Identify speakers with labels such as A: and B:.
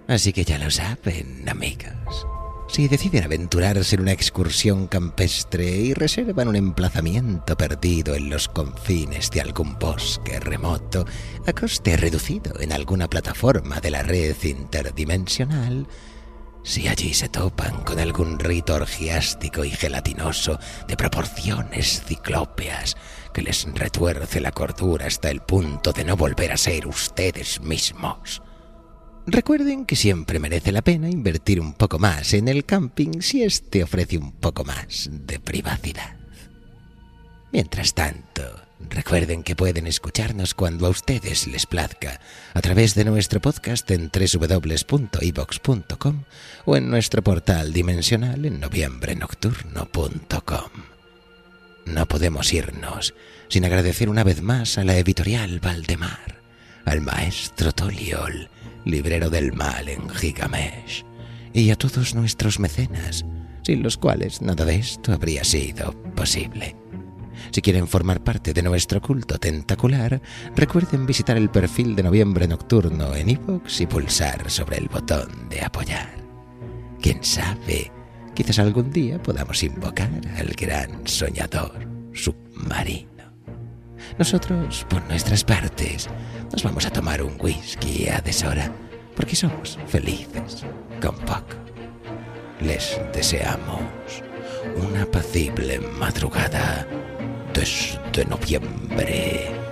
A: Así que ya lo saben, amigos. Si deciden aventurarse en una excursión campestre y reservan un emplazamiento perdido en los confines de algún bosque remoto, a coste reducido en alguna plataforma de la red interdimensional, si allí se topan con algún rito orgiástico y gelatinoso de proporciones ciclópeas que les retuerce la cordura hasta el punto de no volver a ser ustedes mismos, recuerden que siempre merece la pena invertir un poco más en el camping si éste ofrece un poco más de privacidad. Mientras tanto, recuerden que pueden escucharnos cuando a ustedes les plazca a través de nuestro podcast en www.ivox.com o en nuestro portal dimensional en noviembrenocturno.com. No podemos irnos sin agradecer una vez más a la editorial Valdemar, al maestro Toliol, librero del mal en Gigamesh, y a todos nuestros mecenas, sin los cuales nada de esto habría sido posible. Si quieren formar parte de nuestro culto tentacular, recuerden visitar el perfil de Noviembre Nocturno en iVoox y pulsar sobre el botón de apoyar. ¿Quién sabe? Quizás algún día podamos invocar al gran soñador submarino. Nosotros, por nuestras partes, nos vamos a tomar un whisky a deshora, porque somos felices con poco. Les deseamos una apacible madrugada desde noviembre.